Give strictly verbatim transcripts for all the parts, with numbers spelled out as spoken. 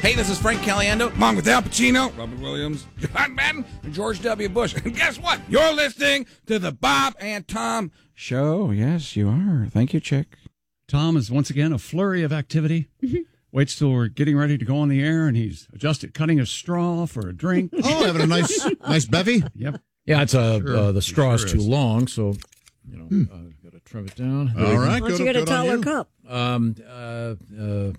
Hey, this is Frank Caliendo, along with Al Pacino, Robert Williams, John Madden, and George W. Bush. And guess what? You're listening to the Bob and Tom Show. Yes, you are. Thank you, Chick. Tom is once again a flurry of activity. Waits till we're getting ready to go on the air, and he's adjusted, cutting a straw for a drink. Oh, having a nice, nice bevy. Yep. Yeah, it's a Sure. uh, the straw is Sure too is. long, so you know, hmm. uh, got to trim it down. All right, Why don't good, you get a good on taller you. cup? Um, uh, uh,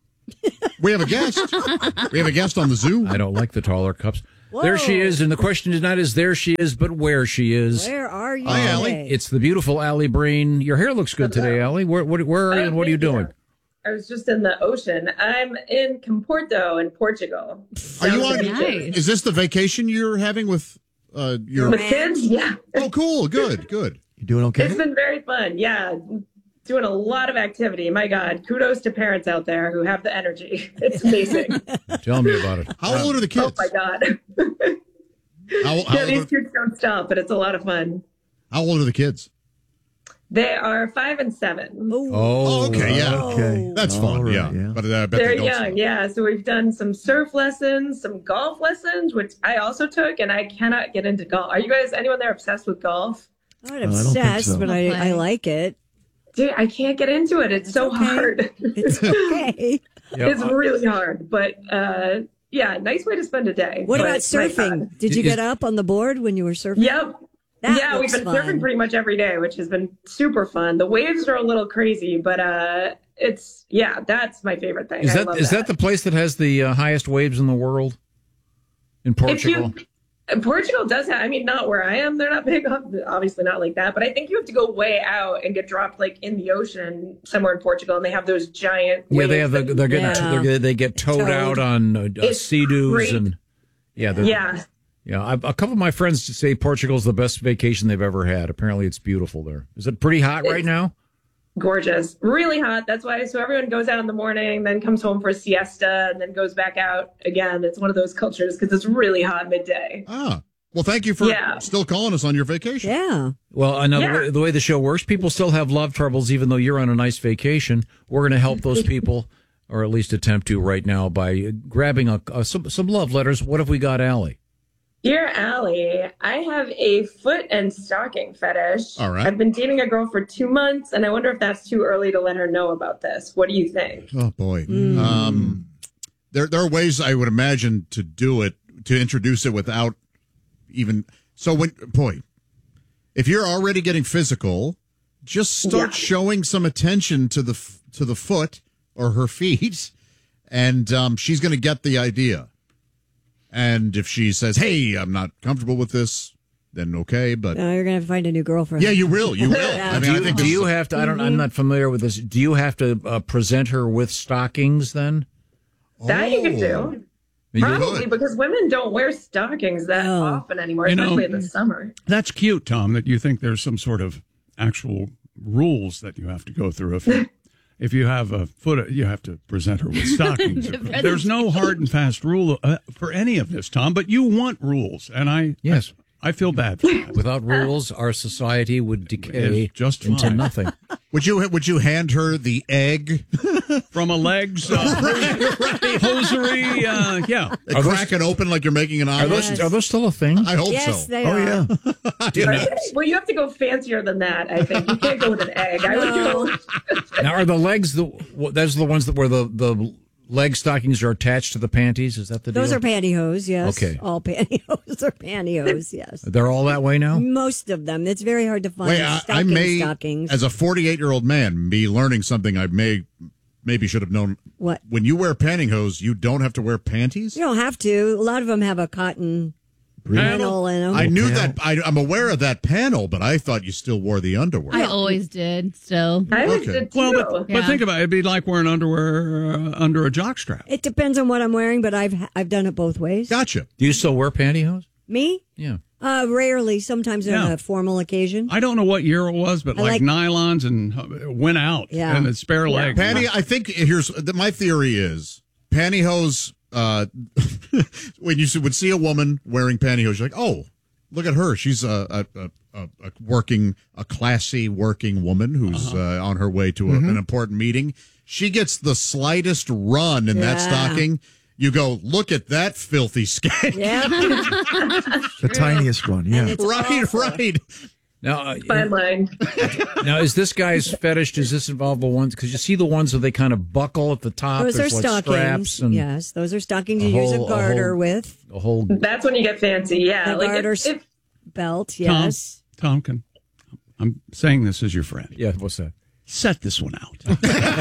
We have a guest. We have a guest on the Zoom. I don't like the taller cups. Whoa. There she is, and the question tonight is: there she is, but where she is? Where are you? Hi, Allie. today? It's the beautiful Allie Breen. Your hair looks good today, Allie. Where, where, where are you, and what are you doing? I was just in the ocean. I'm in Comporto in Portugal. Are you on? Nice. Is this the vacation you're having with uh, your? With kids? Yeah. Oh, cool. Good. Good. You doing okay? It's been very fun. Yeah. Doing a lot of activity. My God. Kudos to parents out there who have the energy. It's amazing. Tell me about it. How old are the kids? Oh, my God. How, how, yeah, old these are, kids don't stop, but it's a lot of fun. how old are the kids? They are five and seven. Oh, okay. Yeah. Okay. That's All fun. right, yeah. yeah. But uh, I bet They're they don't young, stop. yeah. So we've done some surf lessons, some golf lessons, which I also took, and I cannot get into golf. Are you guys, anyone there obsessed with golf? I'm not I don't think obsessed, so. but I, I like it. Dude, I can't get into it. It's, so okay. hard. It's okay. Yeah, It's really hard, but uh, yeah, nice way to spend a day. What But about my surfing? God. Did you Is- get up on the board when you were surfing? Yep. That yeah, we've looks been fun. surfing pretty much every day, which has been super fun. The waves are a little crazy, but uh, it's, yeah, that's my favorite thing. Is I that love is that the place that has the uh, highest waves in the world? In If Portugal? you, uh, Portugal does have, I mean, not where I am. They're not big, obviously not like that. But I think you have to go way out and get dropped like in the ocean somewhere in Portugal, and they have those giant. Yeah, waves they have the, that- they're getting Yeah. they're, they get towed, Towed. out on uh, uh, It's sea-doos great. and yeah, they're- Yeah, yeah. I, a couple of my friends say Portugal's the best vacation they've ever had. Apparently, it's beautiful there. Is it pretty hot right It's- now? gorgeous, really hot. That's why. So everyone goes out in the morning, then comes home for a siesta, and then goes back out again. It's one of those cultures because it's really hot midday. Ah. Well, thank you for Yeah. still calling us on your vacation. Yeah. Well, I know the, Yeah. way, the way the show works, people still have love troubles, even though you're on a nice vacation. We're going to help those people, or at least attempt to right now, by grabbing a, a, some, some love letters. What have we got, Allie? Dear Allie, I have a foot and stocking fetish. All right. I've been dating a girl for two months, and I wonder if that's too early to let her know about this. What do you think? Oh boy. Mm. Um, there there are ways I would imagine to do it, to introduce it without even. So when boy, if you're already getting physical, just start Yeah. showing some attention to the f- to the foot or her feet, and um, she's going to get the idea. And if she says, "Hey, I'm not comfortable with this," then okay. But Now you're going to have to find a new girlfriend. yeah, you will. You will. Yeah. I mean, Do I you, think do this you is- have to? I don't. I'm not familiar with this. Do you have to uh, present her with stockings then? That you could Oh. do. You Probably would. because women don't wear stockings that No. often anymore, You know- especially in the summer. That's cute, Tom, that you think there's some sort of actual rules that you have to go through. If you, if you have a foot, you have to present her with stockings. There's no hard and fast rule uh, for any of this, Tom, but you want rules. And I, Yes. I, I feel bad for that. Without rules, our society would decay It's just into fine. nothing. Would you would you hand her the egg? From a legs, uh, hosiery, uh, yeah. They crack it open like you're making an Are omelet? those, are those still a thing? I hope Yes, so. they Oh, are. yeah. Right? Well, you have to go fancier than that, I think. You can't go with an egg. I would go. Now, are the legs the? wh- Those are the ones that where the the leg stockings are attached to the panties. Is that the Those deal? are pantyhose, yes. Okay. All pantyhose are pantyhose, yes. They're all that way now. Most of them. It's very hard to find Wait, I, I stocking may, stockings. as a forty-eight-year-old man, be learning something I may maybe should have known. What? When you wear pantyhose, you don't have to wear panties? You don't have to. A lot of them have a cotton panel in them. I knew that. I, I'm aware of that panel, but I thought you still wore the underwear. I always did. Still, I always Okay. did too. Well, but, but Yeah. think about it. It'd be like wearing underwear uh, under a jockstrap. It depends on what I'm wearing, but I've I've done it both ways. Gotcha. Do you still wear pantyhose? Me? Yeah. Uh, rarely. Sometimes on Yeah. a formal occasion. I don't know what year it was, but I like, like- nylons and uh, went out Yeah. and it's spare legs. Panty. I think here's my theory is pantyhose. Uh, when you would see a woman wearing pantyhose, you're like, oh, look at her. She's a a, a, a, a working, a classy working woman who's uh on her way to a, an important meeting. She gets the slightest run in that Yeah. stocking. you go, look at that filthy skank. Yeah. The tiniest one, yeah. It's Right, awful. right. Now, uh, Fine line. now is this guy's fetish? Does this involve the ones? Because you see the ones where they kind of buckle at the top. Those are There's like stockings. straps and Yes, those are stockings a you use whole- a a garter whole- with. a whole. That's when you get fancy. Yeah. The like garter if, if, belt, Tom, yes. Tompkin, I'm saying this as your friend. Yeah, what's that? Set this one out.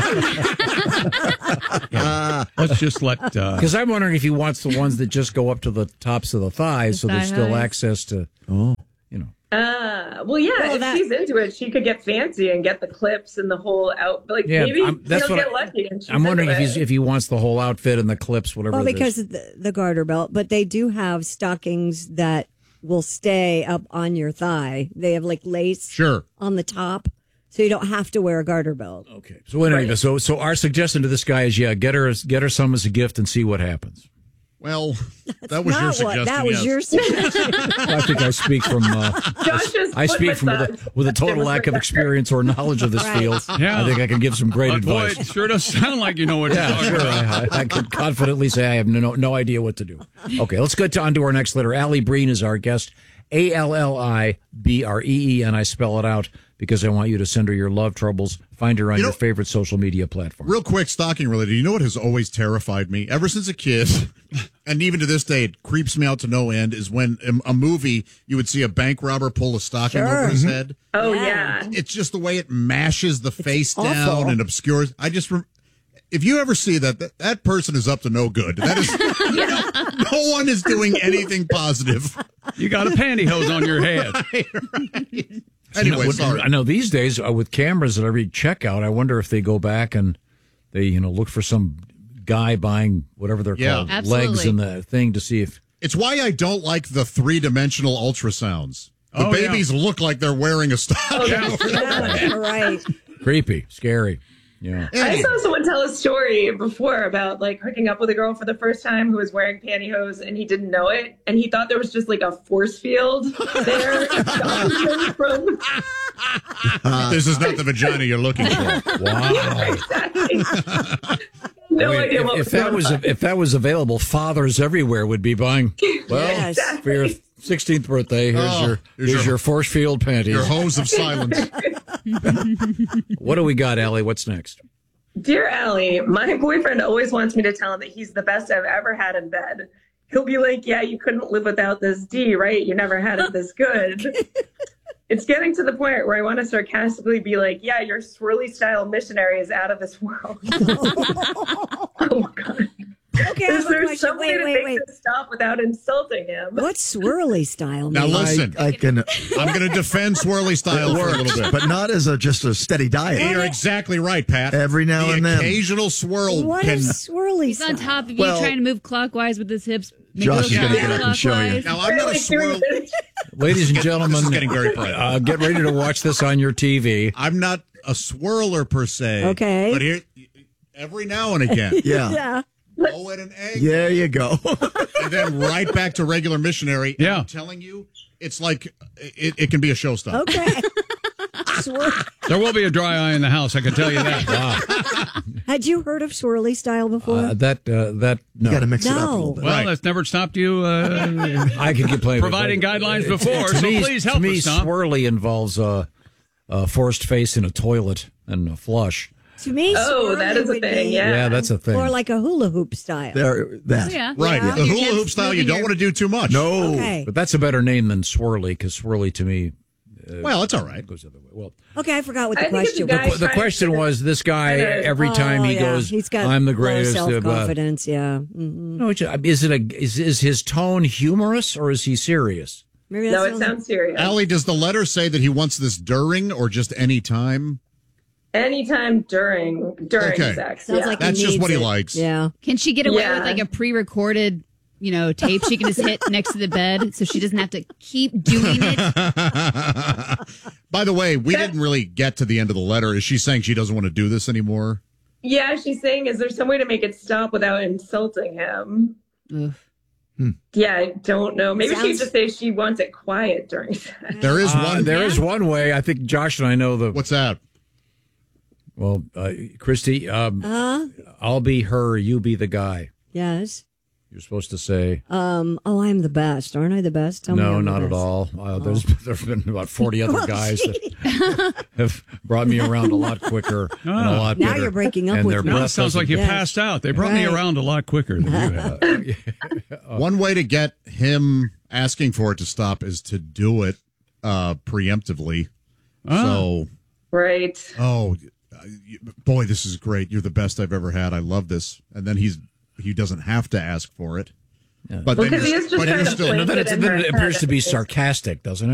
Yeah. Let's just let. Uh, Because I'm wondering if he wants the ones that just go up to the tops of the thighs, so The there's thigh still highs. access to. Oh. You know. uh, well, yeah, Well, if that- she's into it, she could get fancy and get the clips and the whole out. Like Yeah, maybe I'm- that's he'll what get I- lucky. And she's I'm wondering if into he's it. if he wants the whole outfit and the clips, whatever. Well, it is. because of the, the garter belt, but they do have stockings that will stay up on your thigh. They have like lace Sure. on the top, so you don't have to wear a garter belt. Okay. So anyway, so so our suggestion to this guy is, yeah, get her get her some as a gift and see what happens. Well, that was your Not what- suggestion. that was yes. your suggestion. I think I speak from uh, Josh's I foot speak from with massage. a, with a total lack of experience or knowledge of this Right. field. Yeah. I think I can give some great but boy, advice. it sure does sound like you know what you're Yeah, talking sure. about. I, I can confidently say I have no no idea what to do. Okay, let's get to, on to our next letter. Allie Breen is our guest. A L L I B R E E, and I spell it out because I want you to send her your love troubles. Find her on You know- your favorite social media platform. Real quick, stocking related. You know what has always terrified me ever since a kid, and even to this day, it creeps me out to no end. Is when in a movie you would see a bank robber pull a stocking Sure. over his head. Oh Yeah. yeah. It's just the way it mashes the face awful. down and obscures. I just, rem- if you ever see that, that, that person is up to no good. That is, no one is doing anything positive. You got a pantyhose on your head. Anyway, I sorry. know these days uh, with cameras at every checkout, I wonder if they go back and they, you know, look for some guy buying whatever they're Yeah. called, Absolutely. legs in the thing to see if. It's why I don't like the three dimensional ultrasounds. The Oh, yeah. babies look like they're wearing a stocking. Yeah, right. Creepy, scary. Yeah. I saw someone tell a story before about like hooking up with a girl for the first time who was wearing pantyhose and he didn't know it and he thought there was just like a force field there from This is not the vagina you're looking for. Wow. exactly. No I mean, idea if, what if was that going was on. if that was available, fathers everywhere would be buying. Well, Yes. for your sixteenth birthday, here's Oh, your here's here's your- your force field panties. Your hose of silence. What do we got, Allie? What's next? Dear Allie, my boyfriend always wants me to tell him that he's the best I've ever had in bed. He'll be like, yeah, you couldn't live without this D, right? You never had it this good. It's getting to the point where I want to sarcastically be like, yeah, your swirly style missionary is out of this world. Oh my God. Okay, I Is have a there question. some way Wait, to wait, make wait. this stop without insulting him? What's swirly style Now mean? listen, I, I can. I'm going to defend swirly style for a little bit. But not as a just a steady diet. You're exactly right, Pat. Every now the and then. occasional swirl What can. is swirly He's on style? top of you, Well- trying to move clockwise with his hips. Make Josh it is go gonna get up and show you. counterclockwise. Now I'm not a Like, swirl. Ladies and gentlemen, This is getting very private. uh, get ready to watch this on your T V. I'm not a swirler per se. Okay. But here, every now and again, Yeah. Yeah. throw in an egg, There you go. and then right back to regular missionary. Yeah. I'm telling you, it's like it, it can be a showstopper. Okay. Swir- There will be a dry eye in the house, I can tell you that. Wow. Had you heard of swirly style before? Uh, that uh, that no. You got to mix it up a No. little bit. Well, Right. that's never stopped you uh, I could get playing providing guidelines before, To so me, please to help me, us, Tom. swirly involves uh, a forced face in a toilet and a flush. to me, Oh, swirly that is a would thing, be yeah. Yeah, that's a thing. More like a hula hoop style. There, that. Oh, yeah. Right. Yeah. The Your hula hoop hips style, you moving don't your- want to do too much. No. Okay. But that's a better name than swirly because swirly to me Well, it's all right. goes the other way. Well, Okay, I forgot what I the think it's a question guy- was. the question was this guy every time Oh, he yeah. goes, He's got "I'm the low greatest." uh, self-confidence, yeah. Mm-hmm. no, it's- is it a is is his tone humorous or is he serious? Maybe No, that it sounds- sounds serious. Allie, does the letter say that he wants this during or just any time? Anytime during during Okay. sex. Sounds yeah. like That's he just needs what he it. likes. Yeah. Can she get away Yeah. with like a pre-recorded, you know, tape she can just hit next to the bed so she doesn't have to keep doing it? By the way, we didn't really get to the end of the letter. Is she saying she doesn't want to do this anymore? Yeah, she's saying, is there some way to make it stop without insulting him? Ugh. Yeah, I don't know. Maybe she Sounds- could just say she wants it quiet during sex. There is Uh, one. there is one way. I think Josh and I know the. What's that? Well, uh, Christy, um, Uh, I'll be her, you be the guy. Yes. You're supposed to say, Um. Oh, I'm the best. Aren't I the best? Tell me no, I'm the not at best. all. Uh, there's there's been about forty other guys that have brought me around a lot quicker and a lot Now better. you're breaking up and with their me. No, it breath sounds like you Yes. passed out. They brought me Right. around a lot quicker than you have. One way to get him asking for it to stop is to do it uh, preemptively. So, Right. oh, boy, this is great. You're the best I've ever had. I love this. And then he's he doesn't have to ask for it. But Well, then 'cause he he's- is just but trying he's to still place No, then, it it's, in then her it appears head. to be sarcastic, doesn't it?